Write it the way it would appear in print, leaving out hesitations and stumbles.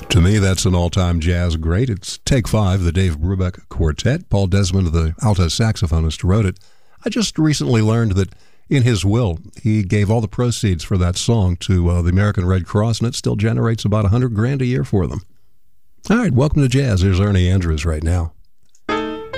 To me, that's an all-time jazz great. It's Take Five, the Dave Brubeck Quartet. Paul Desmond, the alto saxophonist, wrote it. I just recently learned that in his will, he gave all the proceeds for that song to the American Red Cross, and it still generates about $100,000 a year for them. All right, welcome to Jazz. Here's Ernie Andrews right now.